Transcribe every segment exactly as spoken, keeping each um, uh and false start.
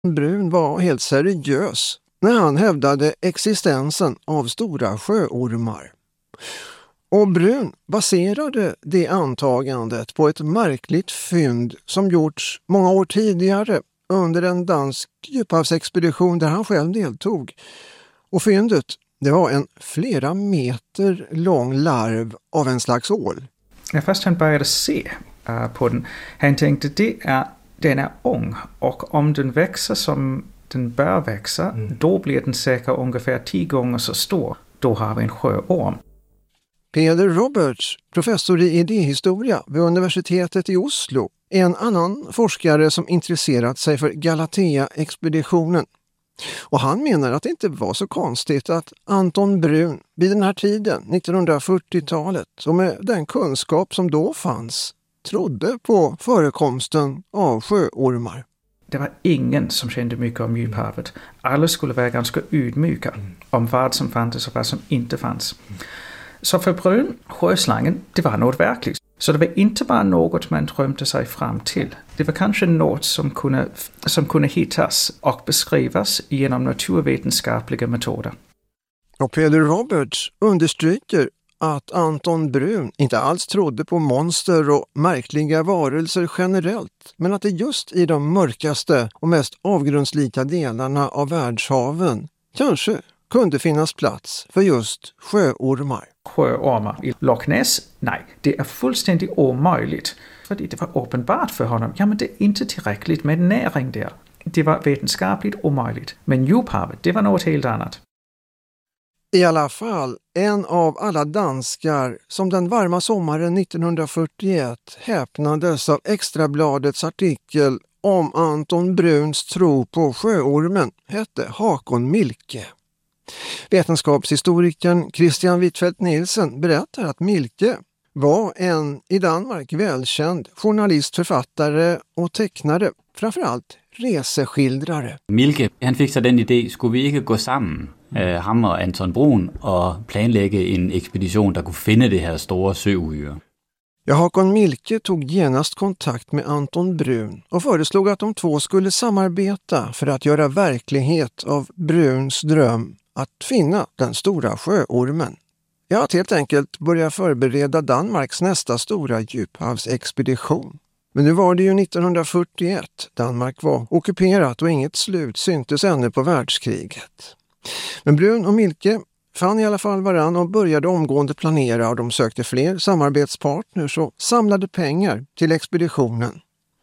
Brun var helt seriös när han hävdade existensen av stora sjöormar. Och Brun baserade det antagandet på ett märkligt fynd som gjorts många år tidigare under en dansk djuphavsexpedition där han själv deltog. Och fyndet, det var en flera meter lång larv av en slags ål. När först han började se uh, på den, han tänkte det är, den är ung och om den växer som den bör växa, mm. då blir den säkert ungefär tio gånger så stor. Då har vi en sjöorm. Peder Roberts, professor i idéhistoria vid universitetet i Oslo, är en annan forskare som intresserat sig för Galatea-expeditionen. Och han menar att det inte var så konstigt att Anton Brun vid den här tiden, nittonhundrafyrtiotalet, och med den kunskap som då fanns, trodde på förekomsten av sjöormar. Det var ingen som kände mycket om djuphavet. Alla skulle vara ganska ödmjuka om vad som fanns och vad som inte fanns. Så för Brun, sjöslangen, det var något verkligt. Så det var inte bara något man drömde sig fram till. Det var kanske något som kunde, som kunde hittas och beskrivas genom naturvetenskapliga metoder. Och Peder Roberts understryker att Anton Brun inte alls trodde på monster och märkliga varelser generellt, men att det just i de mörkaste och mest avgrundslika delarna av världshaven kanske kunde finnas plats för just sjöormar. Sjöormar i Loch Ness? Nej, det är fullständigt omöjligt. För det var uppenbart för honom. Ja, men det är inte tillräckligt med näring där. Det var vetenskapligt omöjligt. Men djuphavet, det var något helt annat. I alla fall en av alla danskar som den varma sommaren nittonhundrafyrtioett häpnades av Extrabladets artikel om Anton Bruns tro på sjöormen hette Håkon Mielke. Vetenskapshistorikern Christian Huitfeldt Nielsen berättar att Mielke var en i Danmark välkänd journalist, författare och tecknare, framförallt reseskildrare. Mielke, han fick så den idé, skulle vi inte gå samman, äh, han och Anton Brun, och planlägga en expedition där kunde finna det här stora sjöodjur. Ja, Håkon Mielke tog genast kontakt med Anton Brun och föreslog att de två skulle samarbeta för att göra verklighet av Bruns dröm att finna den stora sjöormen. Ja, att helt enkelt börja förbereda Danmarks nästa stora djuphavsexpedition. Men nu var det ju nittonhundrafyrtioett. Danmark var ockuperat och inget slut syntes ännu på världskriget. Men Brun och Mielke fann i alla fall varann och började omgående planera, och de sökte fler samarbetspartners och samlade pengar till expeditionen.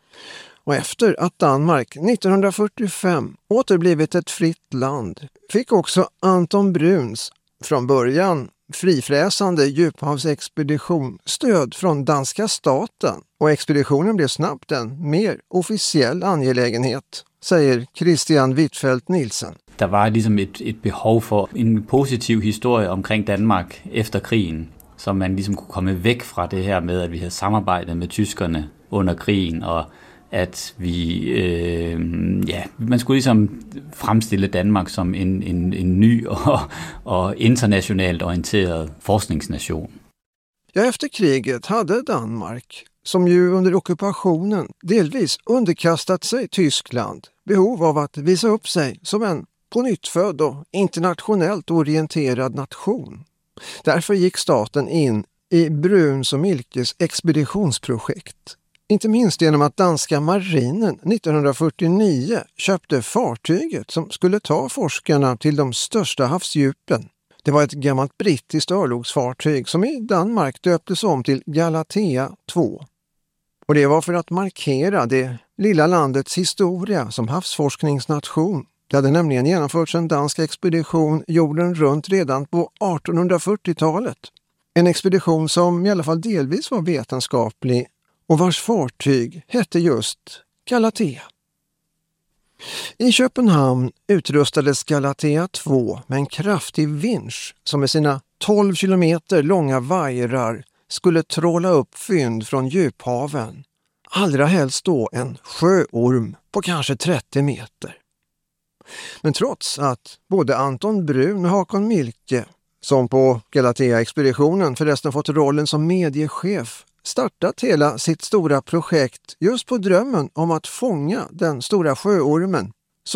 Och efter att Danmark nittonhundrafyrtiofem återblivit ett fritt land fick också Anton Bruns från början frifräsande djuphavsexpedition stöd från danska staten, och expeditionen blev snabbt en mer officiell angelägenhet, säger Christian Huitfeldt Nielsen. Der var liksom ett, ett behov för en positiv historia omkring Danmark efter krigen, så man liksom kunne komme væk fra det her med, at vi havde samarbejdet med tyskerne under krigen, og at vi, øh, ja, man skulle ligesom fremstille Danmark som en, en, en ny og, og internationalt orienteret forskningsnation. Ja, efter kriget hade Danmark, som ju under ockupationen delvis underkastat sig Tyskland, behov av att visa upp sig som en pånyttfödd och internationellt orienterad nation. Därför gick staten in i Bruns och Mielkes expeditionsprojekt. Inte minst genom att danska marinen nittonhundrafyrtionio köpte fartyget som skulle ta forskarna till de största havsdjupen. Det var ett gammalt brittiskt örlogsfartyg som i Danmark döptes om till Galatea två. Och det var för att markera det lilla landets historia som havsforskningsnation. Det hade nämligen genomförts en dansk expedition jorden runt redan på artonhundrafyrtiotalet. En expedition som i alla fall delvis var vetenskaplig och vars fartyg hette just Galatea. I Köpenhamn utrustades Galatea två med en kraftig vinsch som med sina tolv kilometer långa vajrar skulle tråla upp fynd från djuphaven. Allra helst då en sjöorm på kanske trettio meter. Men trots att både Anton Brun och Håkon Mielke, som på Galatea-expeditionen förresten fått rollen som mediechef, startat hela sitt stora projekt just på drömmen om att fånga den stora sjöormen,